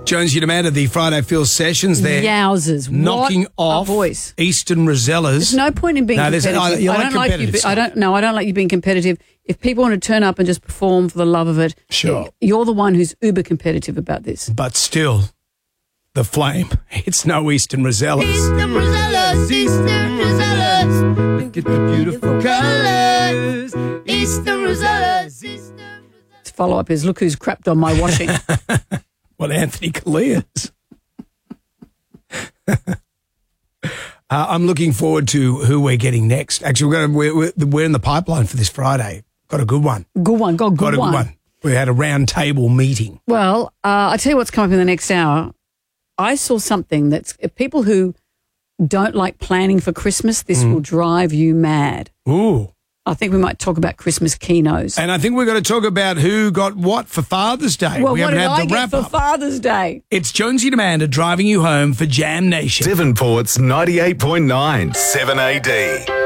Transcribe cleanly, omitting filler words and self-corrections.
Jonesy and Amanda, the Friday Phil sessions there. Yowzers. Knocking What off a voice. Eastern Rosellas. There's no point in being competitive. You like competitive stuff. I don't like you being competitive. If people want to turn up and just perform for the love of it, Sure. You're the one who's uber competitive about this. But still, the flame. It's no Eastern Rosellas. Eastern Rosellas, Eastern Rosellas. Look at the beautiful colours. Eastern Rosellas, Eastern Rosellas. To follow up is, look who's crapped on my washing. Well, Anthony Callias. I'm looking forward to who we're getting next. Actually, we're in the pipeline for this Friday. Got a good one. Good one. Got a good one. We had a round table meeting. Well, I'll tell you what's coming up in the next hour. I saw something that's people who don't like planning for Christmas, this will drive you mad. Ooh. I think we might talk about Christmas keynos. And I think we're going to talk about who got what for Father's Day. Well, we what haven't did had I the get wrap for up. Father's Day? It's Jonesy and Amanda driving you home for Jam Nation. Devonport's 98.9 7AD.